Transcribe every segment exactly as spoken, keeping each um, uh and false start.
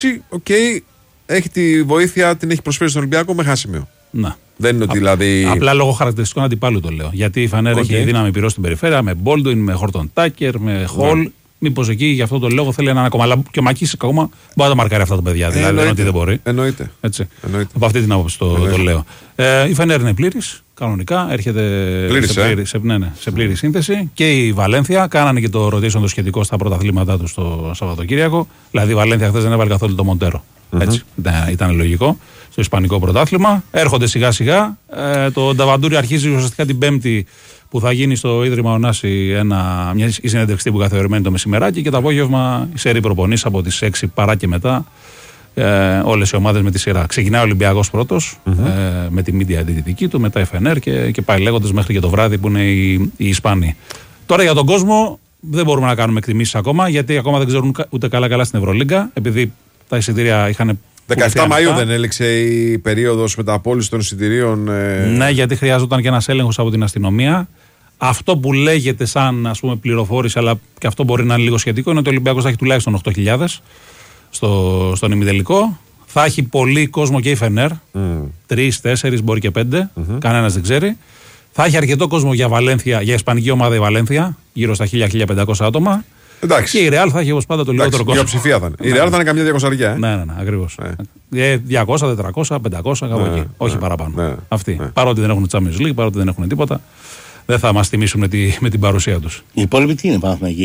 Οκ, okay, έχει τη βοήθεια, την έχει προσφέρει στον Ολυμπιακό με χάσιμιο. Να. Δεν είναι ότι δηλαδή. Απλά λόγω χαρακτηριστικών αντιπάλου το λέω. Γιατί η Φενέρ okay. έχει δύναμη πυρό στην περιφέρεια με Μπόλντουιν, με Χόρτον Τάκερ, με Χολ. Yeah. Μήπως εκεί γι' αυτό το λόγο θέλει έναν ακόμα. Αλλά και ο Μακής ακόμα μπορεί να τα μαρκάρει αυτά τα παιδιά. Ε, δηλαδή δεν είναι ότι δεν μπορεί. Εννοείται. Έτσι. Εννοείται. Από αυτή την άποψη το, το λέω. Ε, η Φενέρ είναι πλήρης. Κανονικά έρχεται πλήρης, σε, πλήρη, ε? σε, ναι, ναι, σε πλήρη σύνθεση. Και η Βαλένθια κάνανε και το rotation το σχετικό στα πρωταθλήματά του το Σαββατοκύριακο. Δηλαδή η Βαλένθια χθες δεν έβαλε καθόλου το Μοντέρο. Mm-hmm. Έτσι. Ήταν, ήταν λογικό. Στο Ισπανικό πρωτάθλημα. Έρχονται σιγά σιγά. Ε, το Νταβαντούρι αρχίζει ουσιαστικά την Πέμπτη που θα γίνει στο Ίδρυμα Ωνάση ένα, μια η συνέντευξη τύπου καθιερωμένη το μεσημεράκι και το απόγευμα η σερή προπονήσεις από τις έξι παρά και μετά. Ε, όλες οι ομάδες με τη σειρά. Ξεκινάει ο Ολυμπιακός πρώτος, mm-hmm. ε, με τη media αντιδυτική του, μετά η Φενέρ και, και πάει λέγοντας μέχρι και το βράδυ που είναι οι, οι Ισπανοί. Τώρα για τον κόσμο δεν μπορούμε να κάνουμε εκτιμήσεις ακόμα, γιατί ακόμα δεν ξέρουν ούτε καλά-καλά στην Ευρωλίγκα, επειδή τα εισιτήρια είχαν. δεκαεφτά Μαΐου δεν έληξε η περίοδος μεταπώλησης των εισιτηρίων. Ε... Ναι, γιατί χρειάζονταν και ένας έλεγχος από την αστυνομία. Αυτό που λέγεται σαν ας πούμε πληροφόρηση, αλλά και αυτό μπορεί να είναι λίγο σχετικό, είναι ότι ο Ολυμπιακός θα έχει τουλάχιστον οκτώ χιλιάδες στο, στον ημιτελικό. Θα έχει πολύ κόσμο και η Φενέρ. Mm. Τρεις, τέσσερις, μπορεί και πέντε. Mm-hmm. Κανένας δεν ξέρει. Θα έχει αρκετό κόσμο για Βαλένθια, για ισπανική ομάδα η Βαλένθια, γύρω στα χίλια με χίλια πεντακόσια άτομα. Εντάξει. Και η Ρεάλ θα έχει όπως πάντα το λιγότερο κόσμο. Μειοψηφία θα είναι. Η Ρεάλ θα είναι καμιά διακόσια. Ε? Ναι, ναι, ναι, ακριβώς. Ναι. διακόσια, τετρακόσια, πεντακόσια, κάπου ναι, εκεί. Ναι, όχι παραπάνω. Ναι, Αυτοί. Ναι. Παρότι δεν έχουν Champions League, παρότι δεν έχουν τίποτα, δεν θα μας τιμήσουν με, τη, με την παρουσία τους. Οι υπόλοιποι τι είναι Παναθηναϊκοί?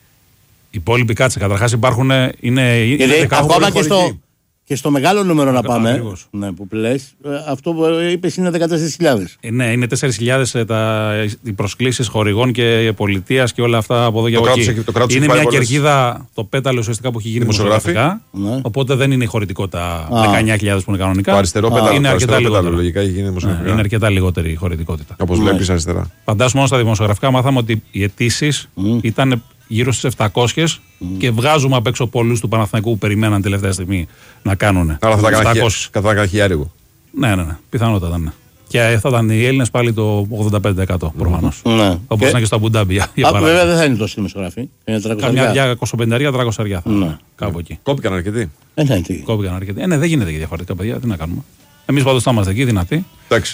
Οι υπόλοιποι, κάτσε, καταρχάς υπάρχουν. Είναι, είναι ακόμα και στο, και στο μεγάλο νούμερο να πάμε. Ναι, που λες, αυτό που είπες είναι δεκατέσσερις χιλιάδες. Ε, ναι, είναι τέσσερις χιλιάδες οι προσκλήσεις χορηγών και πολιτείας και όλα αυτά από εδώ και από εκεί. Είναι μια κερκίδα, το πέταλο ουσιαστικά που έχει γίνει δημοσιογραφικά. Ναι. Οπότε δεν είναι η χωρητικότητα δεκαεννιά χιλιάδες που είναι κανονικά. Το αριστερό πέταλο είναι αρκετά λιγότερο. Λογικά έχει γίνει δημοσιογραφικά. Ναι, είναι αρκετά λιγότερη η χωρητικότητα. Όπως βλέπεις αριστερά. Φαντάσου μόνο στα δημοσιογραφικά μάθαμε ότι οι αιτήσεις ήταν γύρω στις επτακόσιες mm. και βγάζουμε απ' έξω πολλούς του Παναθηναϊκού που περιμέναν τελευταία στιγμή να κάνουν. Άρα θα τα έκανε χιλιάρικο. Ναι, ναι, ναι, πιθανότατα ναι. Και θα ήταν οι Έλληνες πάλι το ογδόντα πέντε τοις εκατό προφανώς. Mm. Ναι. Όπως ήταν και στο Αμπουντάμπι. Βέβαια δεν θα είναι τόσο δημοσιογραφή. Καμιά διακόσια πενήντα τριακόσια θα κάπου εκεί. Κόπηκαν αρκετοί. Κόπηκαν αρκετοί. Ε, ναι, δεν γίνεται και διαφορετικά παιδιά. Τι να κάνουμε. Εμείς πάντως θα είμαστε εκεί δυνατοί. Εντάξει.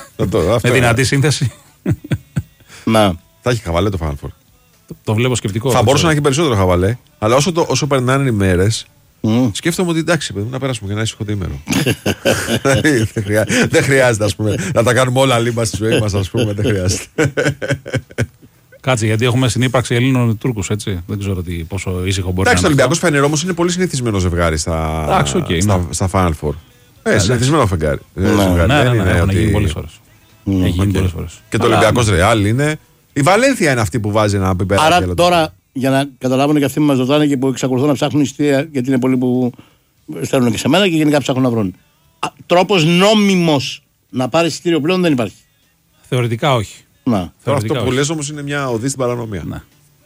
Με δυνατή σύνθεση. Θα έχει χαβαλέ το Final Four. Το βλέπω σκεπτικό. Θα μπορούσε να έχει περισσότερο χαβαλέ, αλλά όσο, το, όσο περνάνε οι μέρες, mm. σκέφτομαι ότι εντάξει, παιδί, να περάσουμε και ένα ήσυχο διήμερο. δεν, χρειά, δεν χρειάζεται, ας πούμε, να τα κάνουμε όλα λίμπα στη ζωή μας, ας πούμε. Δεν χρειάζεται. Κάτσε, γιατί έχουμε συνύπαρξη Ελλήνων Τούρκους, έτσι. Δεν ξέρω τι, πόσο ήσυχο μπορεί εντάξει, να είναι. Εντάξει, το Ολυμπιακός Φενέρ όμως είναι πολύ συνηθισμένο ζευγάρι στα, εντάξει, okay, στα, ναι. στα Final Four. Ε, συνηθισμένο φεγγάρι. Ναι, ναι, ναι, έχουν γίνει πολλές φορές. Και το Ολυμπιακός Ρεάλ είναι. Η Βαλένθια είναι αυτή που βάζει ένα πιπέρα. Άρα τώρα, για να καταλάβουν και αυτοί που μας ρωτάνε και που εξακολουθούν να ψάχνουν εισιτήρια, γιατί είναι πολλοί που στέλνουν και σε μένα και γενικά ψάχνουν να βρουν. Τρόπος νόμιμος να πάρει εισιτήριο πλέον δεν υπάρχει. Θεωρητικά όχι. Να. Θεωρητικά αυτό που λες όμως είναι μια οδή στην παρανομία. Να.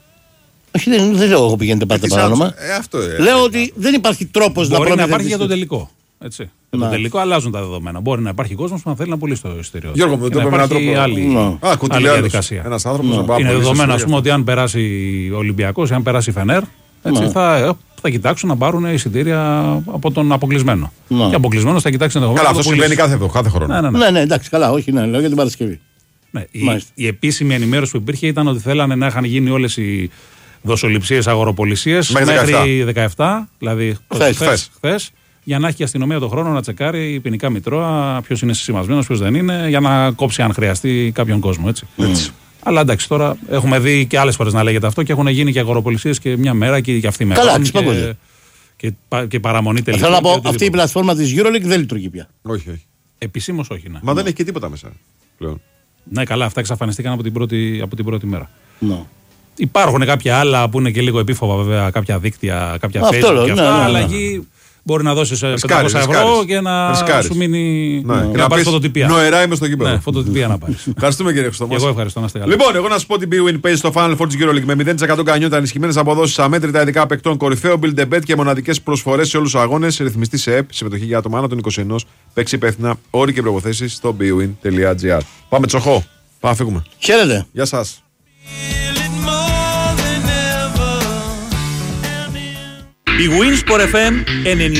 Όχι, δεν, δεν λέω εγώ πηγαίνετε πάτε παράνομα. Ε, αυτό, ε, λέω ε, ότι ε, δεν υπάρχει τρόπος να μπορεί να υπάρχει για το τελικό. Έτσι. Για το τελικό αλλάζουν τα δεδομένα. Μπορεί να υπάρχει κόσμο που να θέλει να πουλήσει το εισιτήριο. Γιώργο, με το πρέπει να τρόπο. Άλλη, Α, άλλη διαδικασία. Ένας άνθρωπος να πάει. Είναι δεδομένο, ας πούμε, ότι αν περάσει ο Ολυμπιακός ή αν περάσει η Φενέρ, έτσι, θα, θα κοιτάξουν να πάρουν εισιτήρια από τον αποκλεισμένο. Ναι. Και αποκλεισμένο θα κοιτάξει να το καλά, αυτό συμβαίνει κάθε, κάθε χρόνο. Ναι, ναι, ναι. ναι, ναι, εντάξει, καλά, όχι, ναι, λέω για την Παρασκευή. Ναι, η, η επίσημη ενημέρωση που υπήρχε ήταν ότι θέλανε να είχαν γίνει όλες οι δοσοληψίες, αγοροπολισίες μέχρι δεκαεπτά, δηλαδή χθες. Για να έχει η αστυνομία τον χρόνο να τσεκάρει ποινικά μητρώα, ποιος είναι συσημασμένος, ποιος δεν είναι, για να κόψει αν χρειαστεί κάποιον κόσμο. Έτσι. Mm. έτσι. Αλλά εντάξει, τώρα έχουμε δει και άλλες φορές να λέγεται αυτό και έχουν γίνει και αγοροπολισίες και μια μέρα και για αυτή η μέρα. Καλά, και, και, και παραμονή τελικά. Θέλω να πω, αυτή η πλατφόρμα της EuroLeague δεν λειτουργεί πια. Όχι, όχι. Επισήμως όχι. Ναι. Μα δεν έχει και τίποτα μέσα πλέον. Ναι, καλά, αυτά εξαφανιστήκαν από την πρώτη, από την πρώτη μέρα. No. Υπάρχουν κάποια άλλα που είναι και λίγο επίφοβα, βέβαια, κάποια δίκτυα, κάποια Facebook και αυτά, ναι, ναι, ναι. αλλά εκεί μπορεί να δώσεις πεντακόσια ευρώ και να ρισκάρεις. Σου μείνει ναι. και να πάρεις φωτοτυπία. Νοερά είμαι στο κήπεδο. Ναι, φωτοτυπία να πάρεις. Ευχαριστούμε κύριε Χριστόμας. Εγώ ευχαριστώ να είστε καλά. Λοιπόν, εγώ να σου πω ότι η bwin παίζει στο Final Four της EuroLeague με μηδέν τοις εκατό κανιότα, ενισχυμένες αποδόσεις, αμέτρητα ειδικά παικτών, κορυφαίο build a bet και μοναδικές προσφορές σε όλους τους αγώνες. Ρυθμιστή σε ΕΠ, συμμετοχή για άτομα άνω των είκοσι ένα. Παίξει υπεύθυνα, όροι και προϋποθέσεις στο bwin τελεία gr. Πάμε τσοχό. Πάμε φύγουμε. Χαίρετε. Γεια σας. Η Winsport εφ εμ ενενήντα